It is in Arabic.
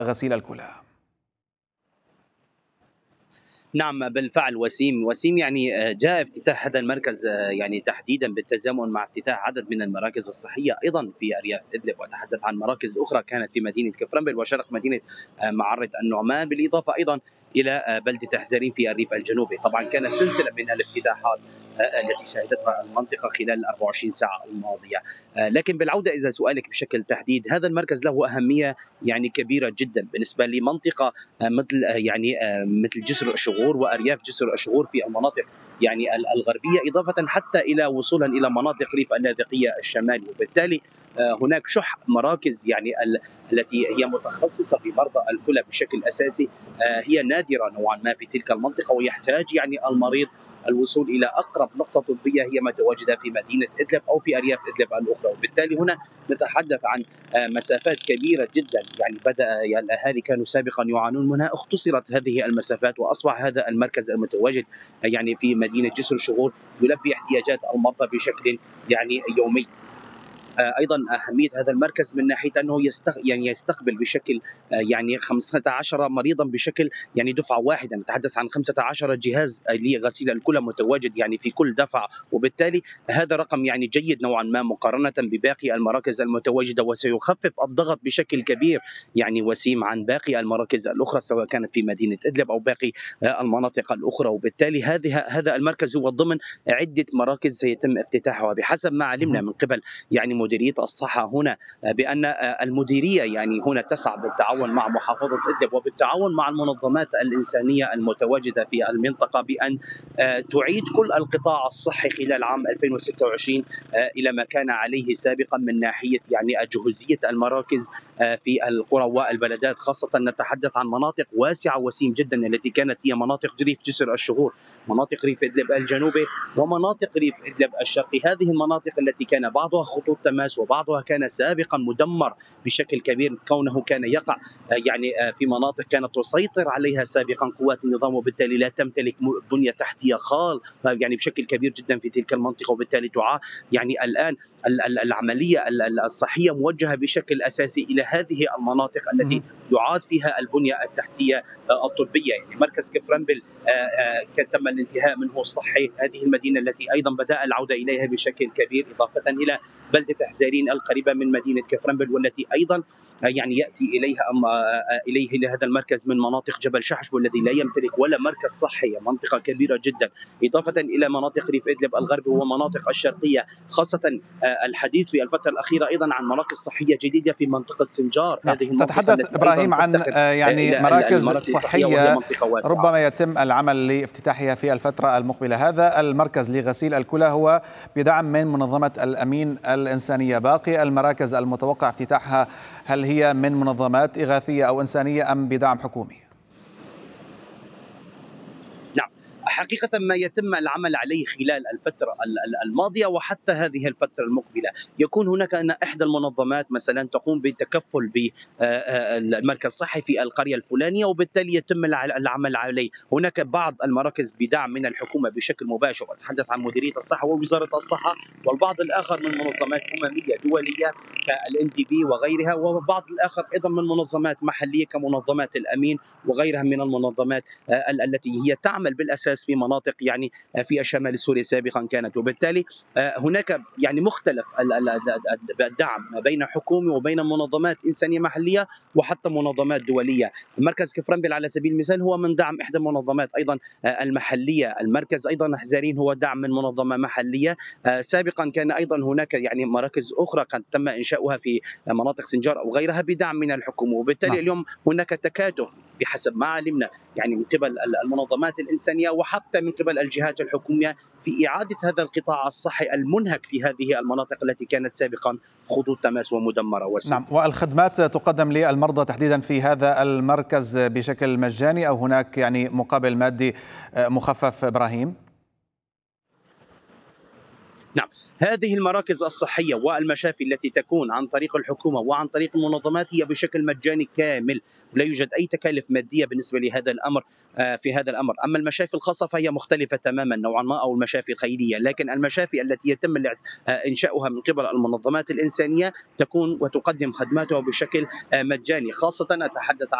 غسيل الكلى. نعم بالفعل وسيم يعني جاء افتتاح هذا المركز يعني تحديدا بالتزامن مع افتتاح عدد من المراكز الصحية أيضا في أرياف إدلب، وأتحدث عن مراكز أخرى كانت في مدينة كفرنبل وشرق مدينة معرة النعمان، بالإضافة أيضا إلى بلدة حزارين في الريف الجنوبي. طبعا كان سلسلة من الافتتاحات التي شهدتها المنطقة خلال ال 24 ساعة الماضية. لكن بالعودة إلى سؤالك بشكل تحديد، هذا المركز له أهمية يعني كبيرة جدا بالنسبة لمنطقة مثل مثل جسر الشغور وأرياف جسر الشغور في المناطق يعني الغربية، إضافة حتى إلى وصولا إلى مناطق ريف اللاذقية الشمالي. وبالتالي هناك شح مراكز يعني التي هي متخصصة في مرضى الكلى بشكل أساسي، هي نادرة نوعا ما في تلك المنطقة، ويحتاج يعني المريض الوصول الى اقرب نقطه طبيه هي متواجده في مدينه ادلب او في ارياف ادلب الاخرى. وبالتالي هنا نتحدث عن مسافات كبيره جدا، يعني بدا يعني الاهالي كانوا سابقا يعانون منها، اختصرت هذه المسافات واصبح هذا المركز المتواجد يعني في مدينه جسر الشغور يلبي احتياجات المرضى بشكل يعني يومي. ايضا اهميه هذا المركز من ناحيه انه يعني يستقبل بشكل يعني 15 مريضا بشكل يعني دفعه واحده، نتحدث عن 15 جهاز لغسيل الكلى متواجد يعني في كل دفعه. وبالتالي هذا رقم يعني جيد نوعا ما مقارنه بباقي المراكز المتواجده، وسيخفف الضغط بشكل كبير يعني وسيم عن باقي المراكز الاخرى سواء كانت في مدينه ادلب او باقي المناطق الاخرى. وبالتالي هذا المركز هو ضمن عده مراكز سيتم افتتاحها بحسب ما علمنا من قبل يعني مديرية الصحة هنا، بأن المديرية يعني هنا تسعى بالتعاون مع محافظة إدلب وبالتعاون مع المنظمات الإنسانية المتواجدة في المنطقة بأن تعيد كل القطاع الصحي خلال عام 2026 إلى ما كان عليه سابقا من ناحية يعني جهوزية المراكز في القرى والبلدات، خاصة نتحدث عن مناطق واسعة وسيم جدا التي كانت هي مناطق ريف جسر الشغور، مناطق ريف إدلب الجنوبي ومناطق ريف إدلب الشرقي. هذه المناطق التي كان بعضها خطوط تماس وبعضها كان سابقا مدمر بشكل كبير، كونه كان يقع يعني في مناطق كانت تسيطر عليها سابقا قوات النظام، وبالتالي لا تمتلك بنية تحتية يعني بشكل كبير جدا في تلك المنطقة. وبالتالي يعني الآن العملية الصحية موجهة بشكل أساسي إلى هذه المناطق التي يعاد فيها البنية التحتية الطبية. يعني مركز كفرنبل تم الانتهاء منه الصحي، هذه المدينة التي أيضا بدأ العودة إليها بشكل كبير، إضافة إلى بلدة حزارين القريبة من مدينة كفرنبل والتي أيضا يعني يأتي إليه هذا المركز من مناطق جبل شحش والذي لا يمتلك ولا مركز صحي، منطقة كبيرة جدا، إضافة إلى مناطق ريف إدلب الغربي ومناطق الشرقية، خاصة الحديث في الفترة الأخيرة أيضا عن مراكز صحية جديدة في منطقة السنجار. نعم. هذه المنطقة تتحدث التي أيضا إبراهيم عن تفتقر يعني إلى مراكز المراكز الصحية وهي صحية منطقة واسعة. ربما يتم العمل لافتتاحها في الفترة المقبلة. هذا المركز لغسيل الكلى هو بدعم من منظمة الأمين الإنسانية، باقي المراكز المتوقع افتتاحها هل هي من منظمات إغاثية أو إنسانية أم بدعم حكومي؟ نعم، حقيقة ما يتم العمل عليه خلال الفترة الماضية وحتى هذه الفترة المقبلة يكون هناك أن إحدى المنظمات مثلا تقوم بالتكفل بالمركز الصحي في القرية الفلانية، وبالتالي يتم العمل عليه. هناك بعض المراكز بدعم من الحكومة بشكل مباشر، أتحدث عن مديرية الصحة ووزارة الصحة، والبعض الآخر من منظمات أممية دولية كالNDP وغيرها، وبعض الآخر أيضا من منظمات محلية كمنظمات الأمين وغيرها من المنظمات التي هي تعمل بالأساس في مناطق يعني في الشمال السوري سابقا كانت. وبالتالي هناك يعني مختلف الدعم ما بين حكومي وبين منظمات إنسانية محلية وحتى منظمات دولية. مركز كفرنبل على سبيل المثال هو من دعم إحدى المنظمات أيضا المحلية، المركز أيضا حزارين هو دعم من منظمة محلية. سابقا كان أيضا هناك يعني مراكز أخرى قد تم إنشاؤها في مناطق سنجار أو غيرها بدعم من الحكومة. وبالتالي اليوم هناك تكاتف بحسب ما علمنا يعني من قبل المنظمات الإنسانية وحتى من قبل الجهات الحكومية في إعادة هذا القطاع الصحي المنهك في هذه المناطق التي كانت سابقا خطوط تماس ومدمرة. نعم. والخدمات تقدم للمرضى تحديدا في هذا المركز بشكل مجاني أو هناك يعني مقابل مادي مخفف إبراهيم؟ نعم، هذه المراكز الصحية والمشافي التي تكون عن طريق الحكومة وعن طريق المنظمات هي بشكل مجاني كامل، لا يوجد أي تكاليف مادية بالنسبة لهذا الأمر. في هذا الأمر، أما المشافي الخاصة فهي مختلفة تماما نوعا ما، أو المشافي الخيرية، لكن المشافي التي يتم إنشاؤها من قبل المنظمات الإنسانية تكون وتقدم خدماتها بشكل مجاني، خاصة أتحدث